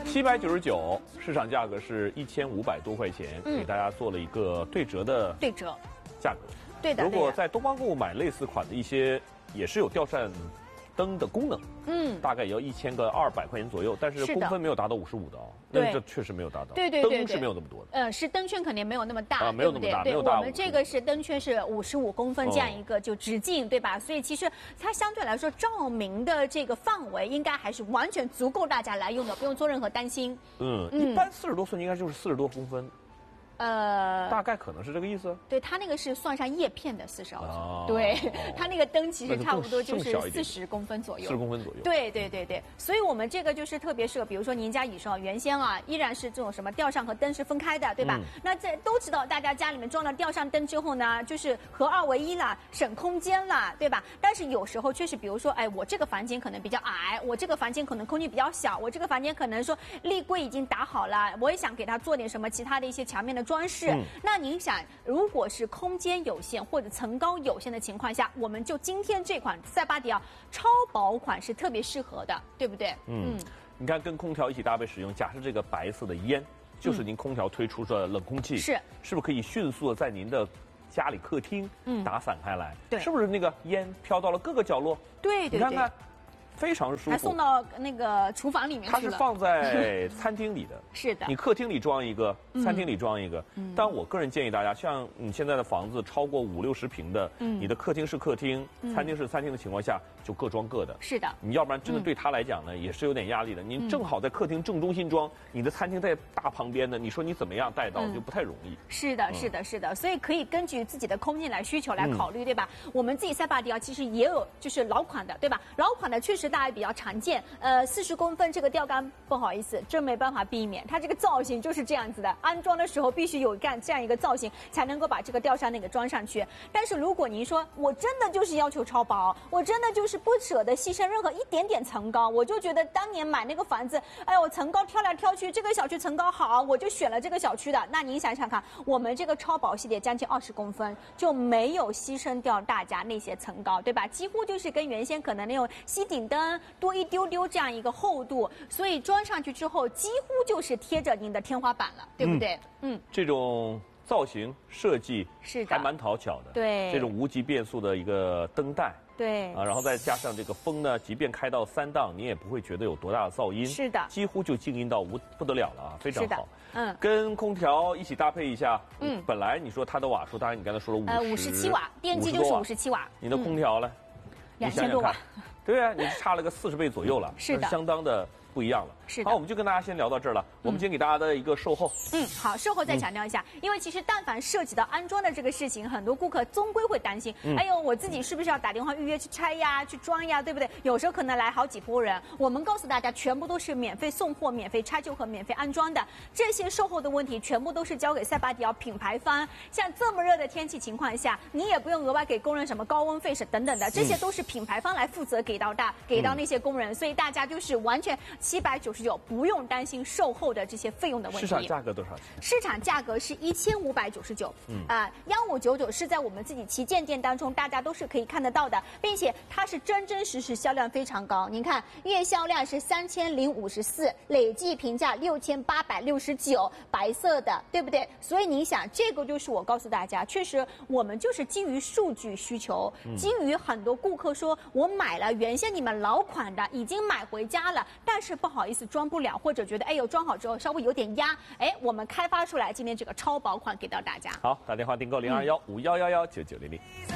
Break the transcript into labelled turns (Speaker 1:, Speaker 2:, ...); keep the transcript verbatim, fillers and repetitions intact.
Speaker 1: 七百九十九，市场价格是一千五百多块钱，
Speaker 2: 嗯、
Speaker 1: 给大家做了一个对折的
Speaker 2: 对折
Speaker 1: 价格。
Speaker 2: 对的。
Speaker 1: 如果在东方购物买类似款的一些，也是有吊扇灯的功能，嗯，大概也要一千个二百块钱左右，但是公分没有达到五十五的哦，那这确实没有达到。
Speaker 2: 对对对，
Speaker 1: 灯是没有那么多的。
Speaker 2: 呃，是灯圈肯定没有那么大，
Speaker 1: 啊，没有那么大，
Speaker 2: 对不对？
Speaker 1: 对，
Speaker 2: 我们这个是灯圈是五十五公分这样一个就直径，对吧？所以其实它相对来说照明的这个范围应该还是完全足够大家来用的，不用做任何担心。
Speaker 1: 嗯，一般四十多寸应该就是四十多公分。
Speaker 2: 呃，
Speaker 1: 大概可能是这个意思。
Speaker 2: 对，它那个是算上叶片的四十毫寸，
Speaker 1: 哦、
Speaker 2: 对，它那个灯其实差不多就是四十公分左右。
Speaker 1: 四十公分左右。
Speaker 2: 对对对对，所以我们这个就是特别适合，比如说您家以上原先啊依然是这种什么吊扇和灯是分开的，对吧？嗯、那这都知道，大家家里面装了吊扇灯之后呢，就是合二为一啦，省空间啦，对吧？但是有时候确实，比如说，哎，我这个房间可能比较矮，我这个房间可能空间比较小，我这个房间可能说立柜已经打好了，我也想给它做点什么其他的一些墙面的装饰。嗯那您想，如果是空间有限或者层高有限的情况下，我们就今天这款塞巴迪奥超薄款是特别适合的，对不对？
Speaker 1: 嗯，嗯你看跟空调一起搭配使用，假设这个白色的烟就是您空调推出的冷空气，是、嗯、是不是可以迅速的在您的家里客厅打散开来？对、嗯，是不是那个烟飘到了各个角落？
Speaker 2: 对对对，
Speaker 1: 你看看。非常舒服，
Speaker 2: 还送到那个厨房里面去了。
Speaker 1: 它是放在餐厅里的，
Speaker 2: 是的。
Speaker 1: 你客厅里装一个，餐厅里装一个。嗯、但我个人建议大家，像你现在的房子超过五六十平的，嗯、你的客厅是客厅，嗯、餐厅是餐厅的情况下，就各装各的。
Speaker 2: 是的。
Speaker 1: 你要不然真的对他来讲呢，嗯、也是有点压力的。您正好在客厅正中心装，你的餐厅在大旁边呢，你说你怎么样带到、嗯、就不太容易。
Speaker 2: 是的，是的，是的。所以可以根据自己的空间来需求来考虑，嗯、对吧？我们自己塞巴迪奥其实也有就是老款的，对吧？老款的确实大家比较常见。呃，四十公分这个吊杆，不好意思，真没办法避免，它这个造型就是这样子的。安装的时候必须有干这样一个造型，才能够把这个吊扇那个装上去。但是如果您说我真的就是要求超薄，我真的就是不舍得牺牲任何一点点层高，我就觉得当年买那个房子，哎呦，我层高挑来挑去，这个小区层高好，我就选了这个小区的。那您想想看，我们这个超薄系列将近二十公分，就没有牺牲掉大家那些层高，对吧？几乎就是跟原先可能那种吸顶灯多一丢。丢丢这样一个厚度，所以装上去之后几乎就是贴着您的天花板了，对不对？嗯，
Speaker 1: 嗯这种造型设计
Speaker 2: 是
Speaker 1: 还蛮讨巧的，
Speaker 2: 对，
Speaker 1: 这种无级变速的一个灯带，
Speaker 2: 对
Speaker 1: 啊，然后再加上这个风呢，即便开到三档，你也不会觉得有多大的噪音，
Speaker 2: 是的，
Speaker 1: 几乎就静音到无不得了了啊，非常好。
Speaker 2: 嗯，
Speaker 1: 跟空调一起搭配一下，嗯，本来你说它的瓦数，当然你刚才说了五十，
Speaker 2: 呃，五十七瓦，电机就是五十七瓦，
Speaker 1: 你的空调呢？
Speaker 2: 两千多瓦。
Speaker 1: 对啊，你差了个四十倍左右了，
Speaker 2: 是的，
Speaker 1: 相当的不一样了。
Speaker 2: 是的。
Speaker 1: 好，我们就跟大家先聊到这儿了。嗯、我们今天给大家的一个售后。
Speaker 2: 嗯，好，售后再强调一下，嗯、因为其实但凡涉及到安装的这个事情，很多顾客终归会担心，嗯、哎呦，我自己是不是要打电话预约去拆呀、去装呀，对不对？有时候可能来好几波人，我们告诉大家，全部都是免费送货、免费拆旧和免费安装的。这些售后的问题，全部都是交给塞巴迪奥品牌方。像这么热的天气情况下，你也不用额外给工人什么高温费是等等的，这些都是品牌方来负责给到大、给到那些工人，所以大家就是完全七百九十九，不用担心售后的这些费用的问题。
Speaker 1: 市场价格多少钱？
Speaker 2: 市场价格是一千五百九十九，嗯啊，幺五九九是在我们自己旗舰店当中，大家都是可以看得到的，并且它是真真实实销量非常高。您看，月销量是三千零五十四，累计评价六千八百六十九，白色的，对不对？所以你想，这个就是我告诉大家，确实我们就是基于数据需求，嗯、基于很多顾客说我买了原先你们老款的，已经买回家了，但是不好意思装不了，或者觉得哎呦装好之后稍微有点压，哎，我们开发出来今天这个超薄款给到大家。
Speaker 1: 好，打电话订购零二幺五幺幺幺九九零零。